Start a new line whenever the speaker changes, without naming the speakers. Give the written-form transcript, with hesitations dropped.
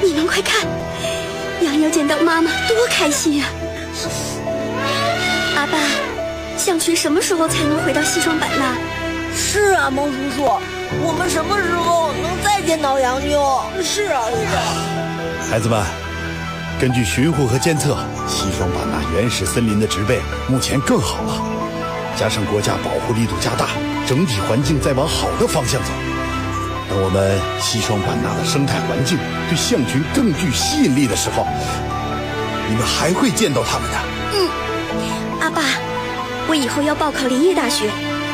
你们快看，洋洋见到妈妈多开心啊！阿爸，象群什么时候才能回到西双版纳？
是啊，猫叔叔，我们什么时候能再见到洋妞？是啊，队长。
孩子们，根据巡护和监测，西双版纳原始森林的植被目前更好了，加上国家保护力度加大，整体环境在往好的方向走。当我们西双版纳的生态环境对象群更具吸引力的时候，你们还会见到它们的。
阿爸，我以后要报考林业大学。